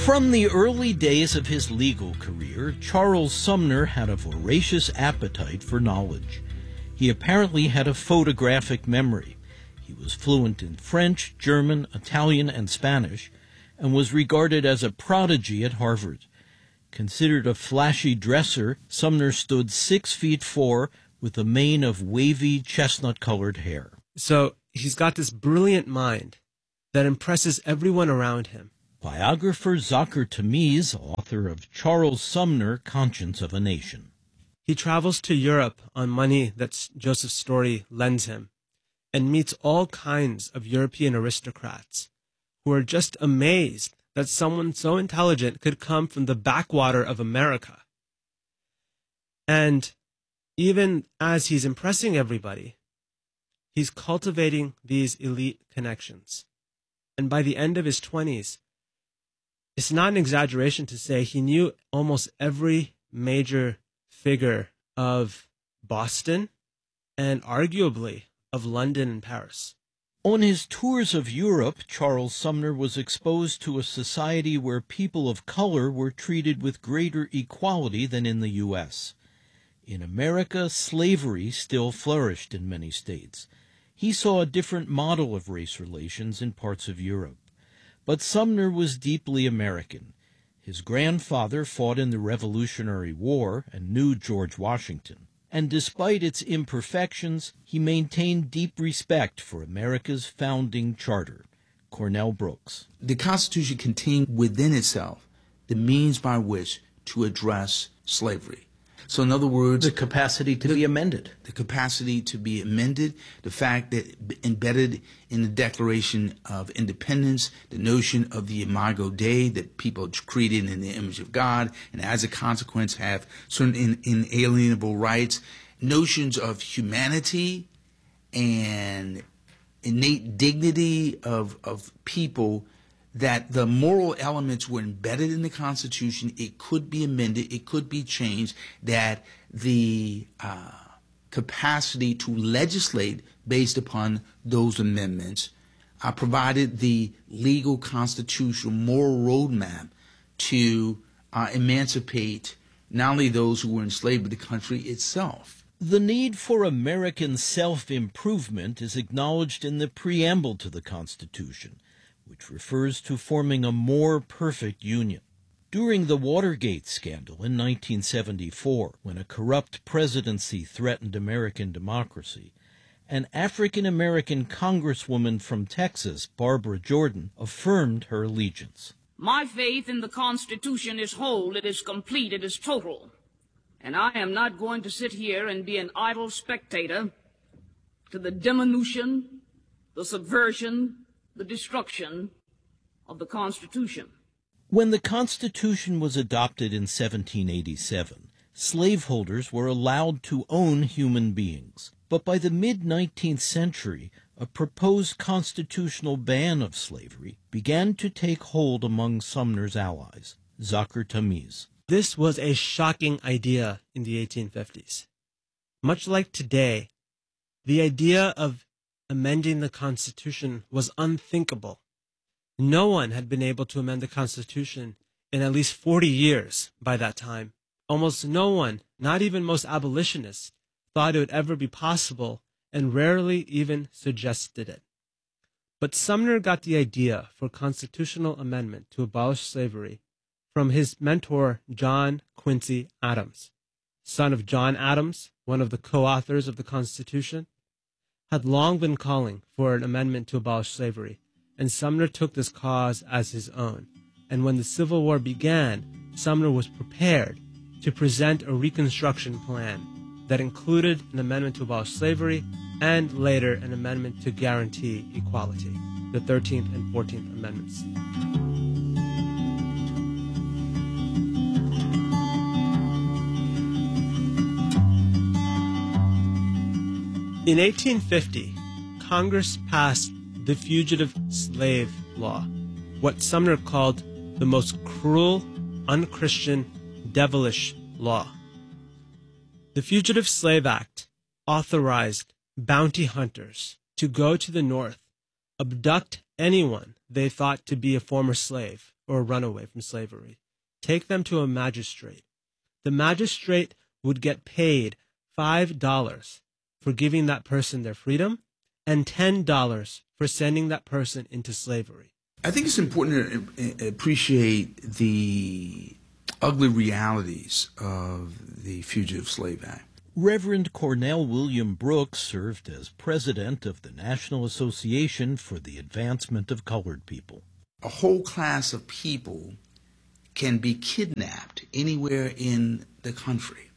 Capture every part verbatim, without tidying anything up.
From the early days of his legal career, Charles Sumner had a voracious appetite for knowledge. He apparently had a photographic memory. He was fluent in French, German, Italian, and Spanish, and was regarded as a prodigy at Harvard. Considered a flashy dresser, Sumner stood six feet four with a mane of wavy chestnut-colored hair. So he's got this brilliant mind that impresses everyone around him. Biographer Zakir Tamiz, author of Charles Sumner, Conscience of a Nation. He travels to Europe on money that Joseph Story lends him and meets all kinds of European aristocrats who are just amazed that someone so intelligent could come from the backwater of America. And even as he's impressing everybody, he's cultivating these elite connections. And by the end of his twenties, it's not an exaggeration to say he knew almost every major figure of Boston and arguably of London and Paris. On his tours of Europe, Charles Sumner was exposed to a society where people of color were treated with greater equality than in the U S In America, slavery still flourished in many states. He saw a different model of race relations in parts of Europe. But Sumner was deeply American. His grandfather fought in the Revolutionary War and knew George Washington. And despite its imperfections, he maintained deep respect for America's founding charter. Cornell Brooks. The Constitution contained within itself the means by which to address slavery. So in other words, the capacity to the, be amended. The capacity to be amended, the fact that embedded in the Declaration of Independence, the notion of the Imago Dei, that people are created in the image of God, and as a consequence have certain in, inalienable rights, notions of humanity and innate dignity of, of people, that the moral elements were embedded in the Constitution. It could be amended, it could be changed, that the uh, capacity to legislate based upon those amendments uh, provided the legal, constitutional, moral roadmap to uh, emancipate not only those who were enslaved, but the country itself. The need for American self-improvement is acknowledged in the preamble to the Constitution, which refers to forming a more perfect union. During the Watergate scandal in nineteen seventy-four, when a corrupt presidency threatened American democracy, an African-American congresswoman from Texas, Barbara Jordan, affirmed her allegiance. My faith in the Constitution is whole, it is complete, it is total. And I am not going to sit here and be an idle spectator to the diminution, the subversion, the destruction of the Constitution. When the Constitution was adopted in seventeen eighty-seven, slaveholders were allowed to own human beings. But by the mid-nineteenth century, a proposed constitutional ban of slavery began to take hold among Sumner's allies. Zakir Tamiz. This was a shocking idea in the eighteen fifties. Much like today, the idea of amending the Constitution was unthinkable. No one had been able to amend the Constitution in at least forty years by that time. Almost no one, not even most abolitionists, thought it would ever be possible and rarely even suggested it. But Sumner got the idea for constitutional amendment to abolish slavery from his mentor, John Quincy Adams. Son of John Adams, one of the co-authors of the Constitution, had long been calling for an amendment to abolish slavery, and Sumner took this cause as his own. And when the Civil War began, Sumner was prepared to present a Reconstruction plan that included an amendment to abolish slavery and later an amendment to guarantee equality, the thirteenth and fourteenth Amendments. In eighteen fifty, Congress passed the Fugitive Slave Law, what Sumner called the most cruel, unchristian, devilish law. The Fugitive Slave Act authorized bounty hunters to go to the North, abduct anyone they thought to be a former slave, or a runaway from slavery. Take them to a magistrate. The magistrate would get paid five dollars for giving that person their freedom and ten dollars for sending that person into slavery. I think it's important to appreciate the ugly realities of the Fugitive Slave Act. Reverend Cornell William Brooks served as president of the National Association for the Advancement of Colored People. A whole class of people can be kidnapped anywhere in the country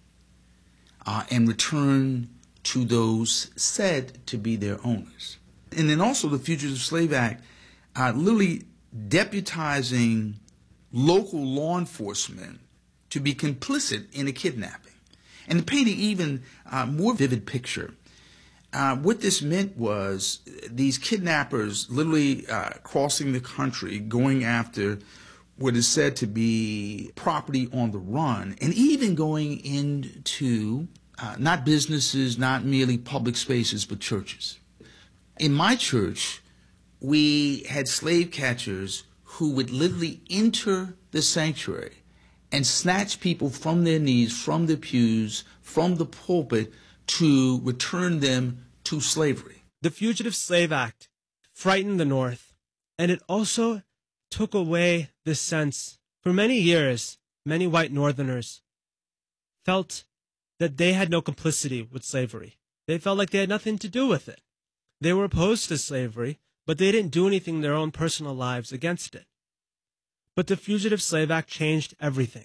uh, and returned to those said to be their owners. And then also the Fugitive Slave Act uh, literally deputizing local law enforcement to be complicit in a kidnapping. And to paint an even uh, more vivid picture, uh, what this meant was these kidnappers literally uh, crossing the country, going after what is said to be property on the run, and even going into uh, not businesses, not merely public spaces, but churches. In my church, we had slave catchers who would literally enter the sanctuary and snatch people from their knees, from the pews, from the pulpit, to return them to slavery. The Fugitive Slave Act frightened the North, and it also took away this sense. For many years, many white Northerners felt that they had no complicity with slavery. They felt like they had nothing to do with it. They were opposed to slavery, but they didn't do anything in their own personal lives against it. But the Fugitive Slave Act changed everything.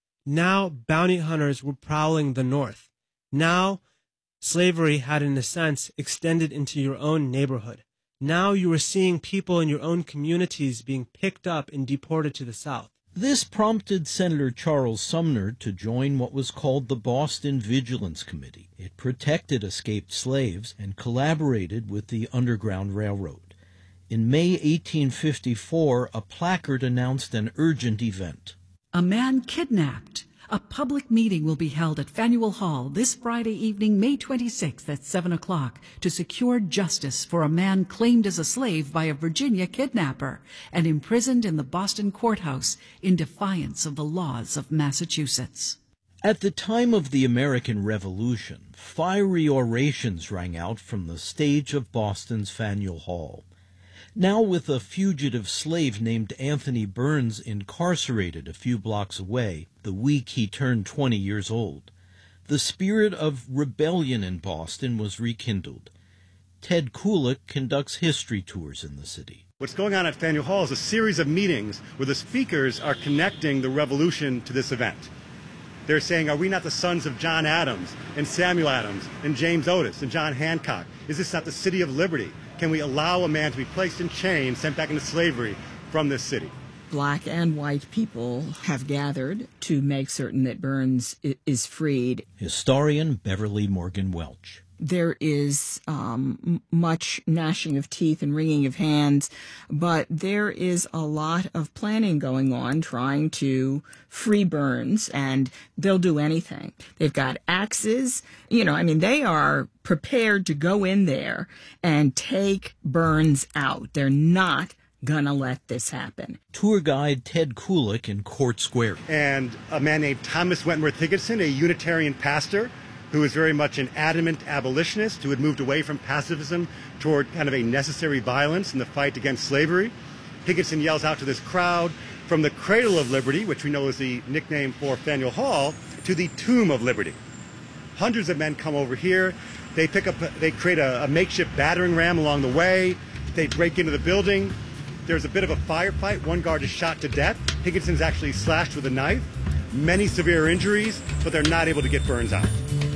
Now bounty hunters were prowling the North. Now slavery had, in a sense, extended into your own neighborhood. Now you were seeing people in your own communities being picked up and deported to the South. This prompted Senator Charles Sumner to join what was called the Boston Vigilance Committee. It protected escaped slaves and collaborated with the Underground Railroad. In May eighteen fifty-four, a placard announced an urgent event. A man kidnapped. A public meeting will be held at Faneuil Hall this Friday evening, May twenty-sixth at seven o'clock to secure justice for a man claimed as a slave by a Virginia kidnapper and imprisoned in the Boston courthouse in defiance of the laws of Massachusetts. At the time of the American Revolution, fiery orations rang out from the stage of Boston's Faneuil Hall. Now with a fugitive slave named Anthony Burns incarcerated a few blocks away, the week he turned twenty years old, the spirit of rebellion in Boston was rekindled. Ted Kulik conducts history tours in the city. What's going on at Faneuil Hall is a series of meetings where the speakers are connecting the revolution to this event. They're saying, are we not the sons of John Adams and Samuel Adams and James Otis and John Hancock? Is this not the city of liberty? Can we allow a man to be placed in chains, sent back into slavery from this city? Black and white people have gathered to make certain that Burns is freed. Historian Beverly Morgan Welch. There is um, much gnashing of teeth and wringing of hands, but there is a lot of planning going on trying to free Burns, and they'll do anything. They've got axes. You know, I mean, they are prepared to go in there and take Burns out. They're not going to let this happen. Tour guide Ted Kulik in Court Square. And a man named Thomas Wentworth Higginson, a Unitarian pastor, who was very much an adamant abolitionist, who had moved away from pacifism toward kind of a necessary violence in the fight against slavery. Higginson yells out to this crowd, from the Cradle of Liberty, which we know is the nickname for Faneuil Hall, to the Tomb of Liberty. Hundreds of men come over here. They pick up, they create a, a makeshift battering ram along the way. They break into the building. There's a bit of a firefight. One guard is shot to death. Higginson's actually slashed with a knife. Many severe injuries, but they're not able to get Burns out.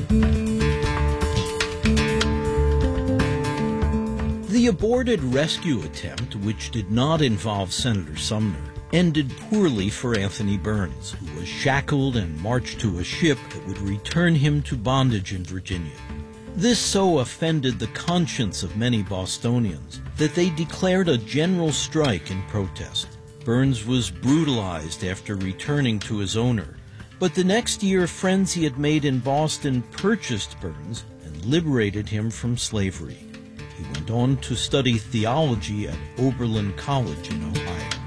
The aborted rescue attempt, which did not involve Senator Sumner, ended poorly for Anthony Burns, who was shackled and marched to a ship that would return him to bondage in Virginia. This so offended the conscience of many Bostonians that they declared a general strike in protest. Burns was brutalized after returning to his owner, but the next year friends he had made in Boston purchased Burns and liberated him from slavery. He went on to study theology at Oberlin College in Ohio.